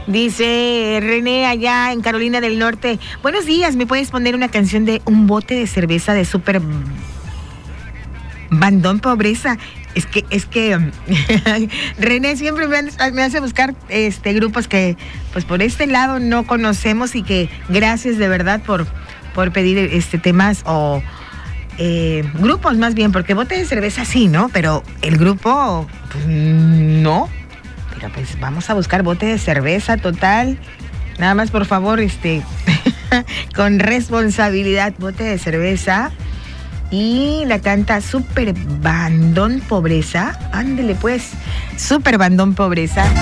Dice René allá en Carolina del Norte. Buenos días, ¿me puedes poner una canción de Un bote de cerveza de Super Bandón Pobreza? Es que René siempre me hace buscar grupos que pues por este lado no conocemos, y que gracias de verdad por pedir temas o grupos más bien, porque bote de cerveza sí, ¿no? Pero el grupo pues, no. Pero pues vamos a buscar bote de cerveza total. Nada más, por favor, con responsabilidad, bote de cerveza. Y la canta Super Bandón Pobreza. Ándele pues, Super Bandón Pobreza.